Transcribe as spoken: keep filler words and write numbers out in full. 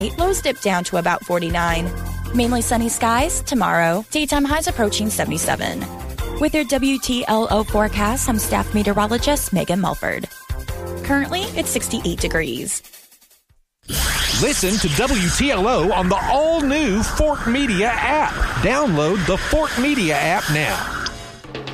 Lows dip down to about forty-nine. Mainly sunny skies tomorrow. Daytime highs approaching seventy-seven. With your W T L O forecast, I'm staff meteorologist Megan Mulford. Currently, it's sixty-eight degrees. Listen to W T L O on the all-new Fort Media app. Download the Fort Media app now.